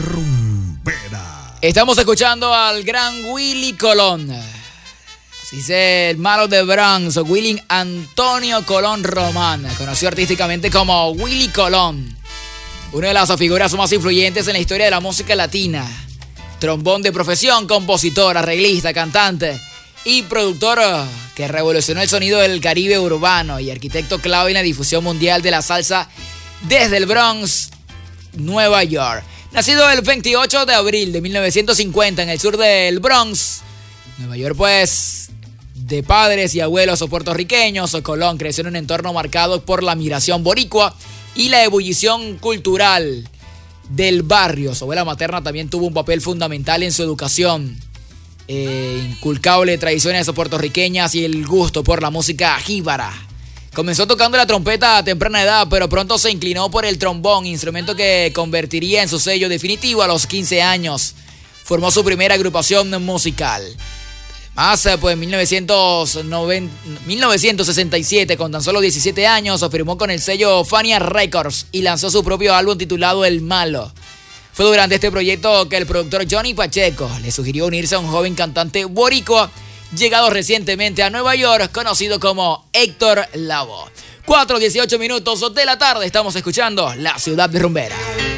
Rumbera. Estamos escuchando al gran Willy Colón. Así dice el malo de Bronx, Willy Antonio Colón Román, conocido artísticamente como Willy Colón. Una de las figuras más influyentes en la historia de la música latina. Trombón de profesión, compositor, arreglista, cantante y productor que revolucionó el sonido del Caribe urbano y arquitecto clave en la difusión mundial de la salsa desde el Bronx, Nueva York. Nacido el 28 de abril de 1950 en el sur del Bronx, Nueva York, pues, de padres y abuelos puertorriqueños, Colón creció en un entorno marcado por la migración boricua y la ebullición cultural del barrio. Su abuela materna también tuvo un papel fundamental en su educación, inculcable tradiciones puertorriqueñas y el gusto por la música jíbara. Comenzó tocando la trompeta a temprana edad, pero pronto se inclinó por el trombón, instrumento que convertiría en su sello definitivo a los 15 años. Formó su primera agrupación musical. Más, pues en 1967, con tan solo 17 años, firmó con el sello Fania Records y lanzó su propio álbum titulado El Malo. Fue durante este proyecto que el productor Johnny Pacheco le sugirió unirse a un joven cantante boricua llegado recientemente a Nueva York, conocido como Héctor Lavoe. 4:18 de la tarde, estamos escuchando La Ciudad Rumbera.